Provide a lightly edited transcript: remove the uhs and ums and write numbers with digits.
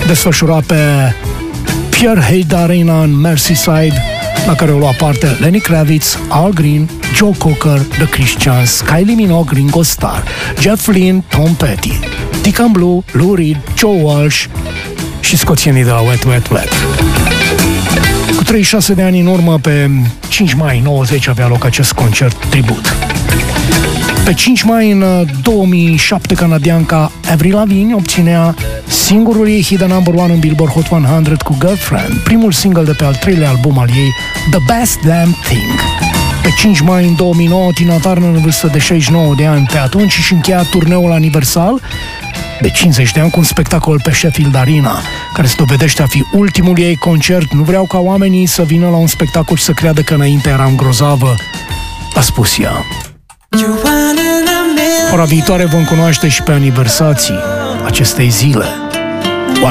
desfășura pe Pierre Haid Arena în Merseyside, la care au luat parte Lenny Kravitz, Al Green, Joe Cocker, The Christians, Kylie Minogue, Ringo Starr, Jeff Lynne, Tom Petty, Deacon Blue, Lou Reed, Joe Walsh și scoțienii de la Wet Wet Wet. Cu 36 de ani în urmă, pe 5 mai 90 avea loc acest concert tribut. Pe 5 mai în 2007, canadianca Avril Lavigne obținea singurul ei hit de number one în Billboard Hot 100 cu Girlfriend, primul single de pe al treilea album al ei, The Best Damn Thing. Pe 5 mai în 2009, Tina Turner, în vârstă de 69 de ani pe atunci, și încheia turneul aniversal de 50 de ani cu un spectacol pe Sheffield Arena, care se dovedește a fi ultimul ei concert. Nu vreau ca oamenii să vină la un spectacol și să creadă că înainte eram grozavă, a spus ea. Ora viitoare vom cunoaște și pe aniversații acestei zile.